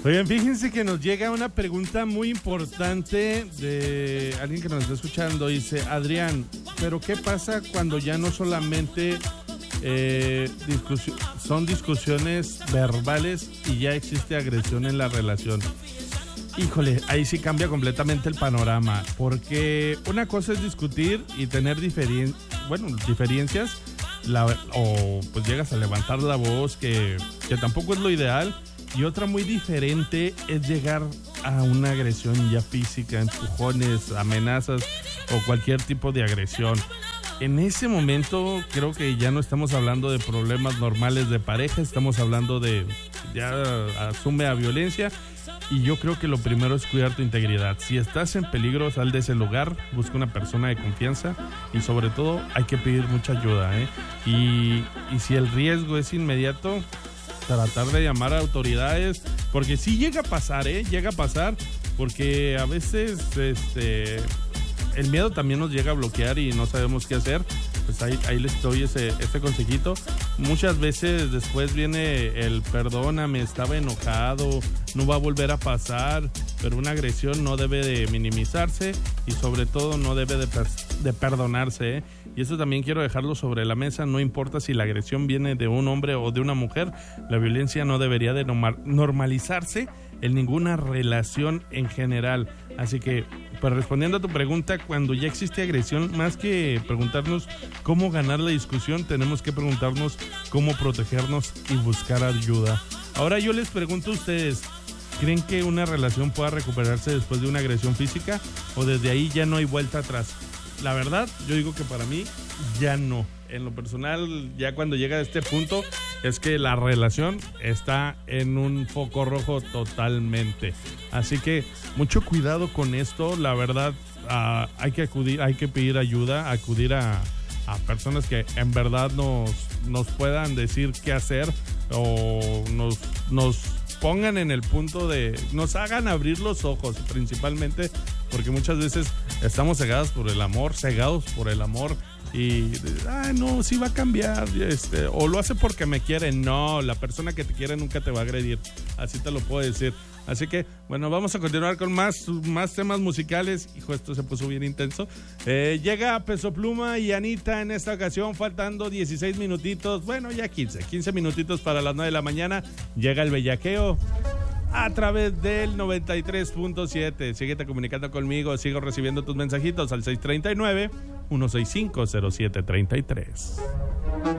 Oigan, fíjense que nos llega una pregunta muy importante de alguien que nos está escuchando. Dice, Adrián, ¿pero qué pasa cuando ya no solamente son discusiones verbales y ya existe agresión en la relación? Híjole, ahí sí cambia completamente el panorama, porque una cosa es discutir y tener diferencias, o pues llegas a levantar la voz, que tampoco es lo ideal. Y otra muy diferente es llegar a una agresión ya física, empujones, amenazas o cualquier tipo de agresión. En ese momento creo que ya no estamos hablando de problemas normales de pareja, estamos hablando de ya asume a violencia. Y yo creo que lo primero es cuidar tu integridad. Si estás en peligro, sal de ese lugar, busca una persona de confianza y sobre todo hay que pedir mucha ayuda, Y si el riesgo es inmediato, tratar de llamar a autoridades, porque sí llega a pasar, porque a veces el miedo también nos llega a bloquear y no sabemos qué hacer. Pues ahí les doy ese consejito. Muchas veces después viene el perdóname, estaba enojado, no va a volver a pasar, pero una agresión no debe de minimizarse y sobre todo no debe de perdonarse, Y eso también quiero dejarlo sobre la mesa. No importa si la agresión viene de un hombre o de una mujer, la violencia no debería de normalizarse en ninguna relación en general. Así que, pues respondiendo a tu pregunta, cuando ya existe agresión, más que preguntarnos cómo ganar la discusión, tenemos que preguntarnos cómo protegernos y buscar ayuda. Ahora yo les pregunto a ustedes, ¿creen que una relación pueda recuperarse después de una agresión física o desde ahí ya no hay vuelta atrás? La verdad, yo digo que para mí ya no. En lo personal, ya cuando llega a este punto, es que la relación está en un foco rojo totalmente. Así que mucho cuidado con esto. La verdad, hay que pedir ayuda, acudir a personas que en verdad nos puedan decir qué hacer o nos pongan en el punto de, nos hagan abrir los ojos, principalmente porque muchas veces estamos cegados por el amor y no, sí va a cambiar, o lo hace porque me quiere. No, la persona que te quiere nunca te va a agredir, así te lo puedo decir. Así que, bueno, vamos a continuar con más temas musicales. Hijo, esto se puso bien intenso. Llega Peso Pluma y Anita en esta ocasión, faltando 16 minutitos, bueno, ya 15 minutitos para las 9 de la mañana. Llega el bellaqueo a través del 93.7. Síguete comunicando conmigo, sigo recibiendo tus mensajitos al 639-165-0733.